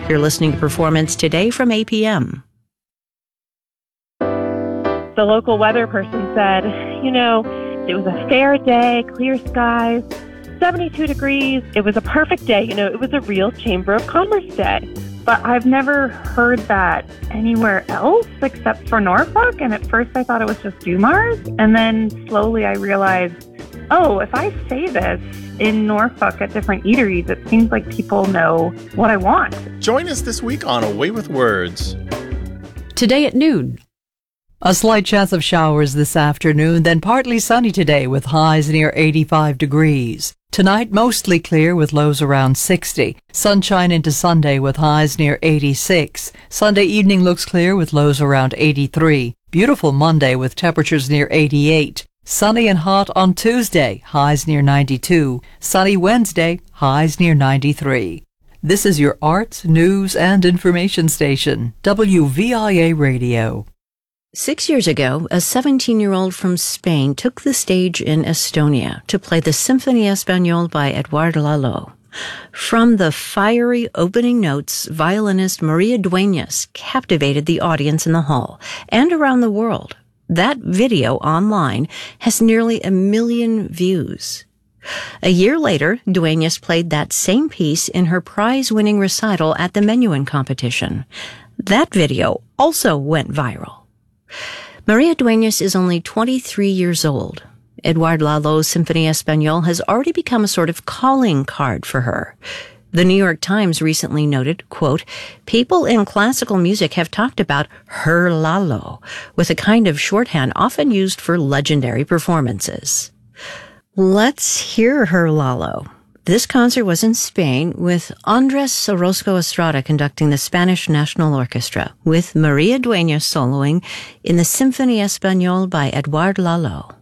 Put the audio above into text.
You're listening to Performance Today from APM. The local weather person said, it was a fair day, clear skies, 72 degrees. It was a perfect day. It was a real Chamber of Commerce day. But I've never heard that anywhere else except for Norfolk. And at first I thought it was just Dumars. And then slowly I realized, if I say this in Norfolk at different eateries, it seems like people know what I want. Join us this week on Away with Words. Today at noon. A slight chance of showers this afternoon, then partly sunny today with highs near 85 degrees. Tonight, mostly clear with lows around 60. Sunshine into Sunday with highs near 86. Sunday evening looks clear with lows around 83. Beautiful Monday with temperatures near 88. Sunny and hot on Tuesday, highs near 92. Sunny Wednesday, highs near 93. This is your arts, news, and information station, WVIA Radio. 6 years ago, a 17-year-old from Spain took the stage in Estonia to play the Symphonie Espagnole by Eduard Lalo. From the fiery opening notes, violinist Maria Dueñas captivated the audience in the hall and around the world. That video online has nearly 1 million views. A year later, Dueñas played that same piece in her prize-winning recital at the Menuhin competition. That video also went viral. Maria Dueñas is only 23 years old. Eduard Lalo's Symphonie Espagnole has already become a sort of calling card for her. The New York Times recently noted, quote, "People in classical music have talked about her Lalo, with a kind of shorthand often used for legendary performances." Let's hear her Lalo. This concert was in Spain with Andrés Orozco Estrada conducting the Spanish National Orchestra, with Maria Dueñas soloing in the Symphonie Espagnole by Eduard Lalo.